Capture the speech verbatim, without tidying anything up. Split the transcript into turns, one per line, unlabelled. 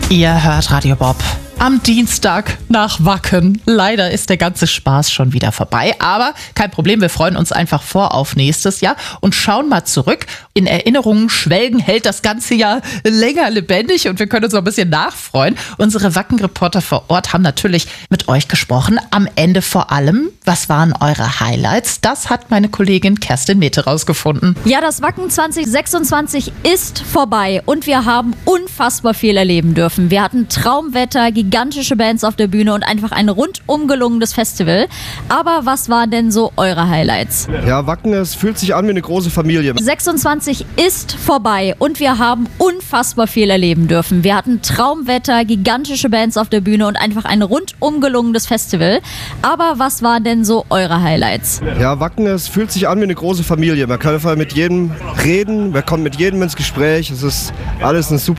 Ihr hört Radio Bob am Dienstag nach Wacken. Leider ist der ganze Spaß schon wieder vorbei, aber kein Problem, wir freuen uns einfach vor auf nächstes Jahr und schauen mal zurück. In Erinnerungen schwelgen hält das ganze Jahr länger lebendig und wir können uns noch ein bisschen nachfreuen. Unsere Wacken-Reporter vor Ort haben natürlich mit euch gesprochen. Am Ende vor allem, was waren eure Highlights? Das hat meine Kollegin Kerstin Mete rausgefunden.
Ja, das Wacken zwanzig sechsundzwanzig ist vorbei und wir haben unfassbar viel erleben dürfen. Wir hatten Traumwetter, gigantische Bands auf der Bühne und einfach ein rundum gelungenes Festival. Aber was waren denn so eure Highlights?
Ja, Wacken, es fühlt sich an wie eine große Familie.
sechsundzwanzig ist vorbei und wir haben unfassbar viel erleben dürfen. Wir hatten Traumwetter, gigantische Bands auf der Bühne und einfach ein rundum gelungenes Festival. Aber was waren denn so eure Highlights?
Ja, Wacken, es fühlt sich an wie eine große Familie. Man kann einfach mit jedem reden, man kommt mit jedem ins Gespräch. Es ist alles eine super